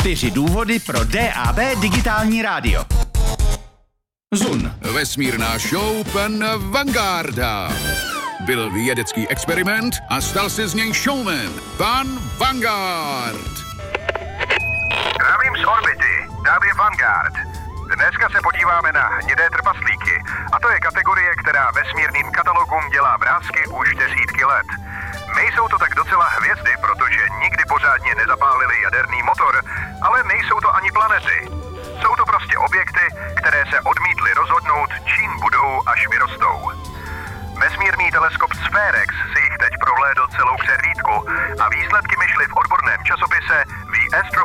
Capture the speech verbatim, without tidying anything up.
Čtyři důvody pro D A B digitální rádio. Zun. Vesmírná show pan Vangarda. Byl vědecký experiment a stal se z něj showman. Pan Vanguard. Zdravím z orbity, tady Vanguard. Dneska se podíváme na hnědé trpaslíky. A to je kategorie, která vesmírným katalogům dělá vrásky už desítky let. Nejsou to tak docela hvězdy, protože nikdy pořádně nezapálili jaderný motor, ale nejsou to ani planety. Jsou to prostě objekty, které se odmítly rozhodnout, čím budou, až vyrostou. Vesmírný teleskop Spherex si jich teď prohlédl celou přehlídku a výsledky mi šly v odborném časopise The Astro